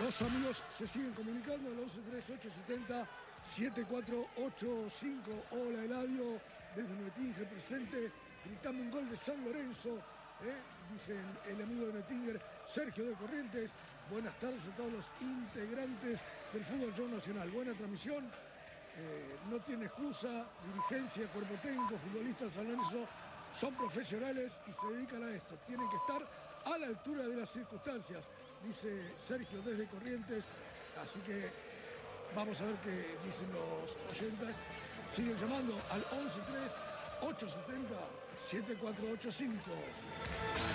Los amigos se siguen comunicando al 113870-7485. Hola Eladio, desde Metinge presente, gritame un gol de San Lorenzo, dicen el amigo de Metinger, Sergio de Corrientes. Buenas tardes a todos los integrantes del fútbol show nacional. Buena transmisión, no tiene excusa, dirigencia, cuerpo técnico, futbolistas de San Lorenzo son profesionales y se dedican a esto. Tienen que estar a la altura de las circunstancias, dice Sergio desde Corrientes. Así que vamos a ver qué dicen los oyentes. Siguen llamando al 113-870-7485.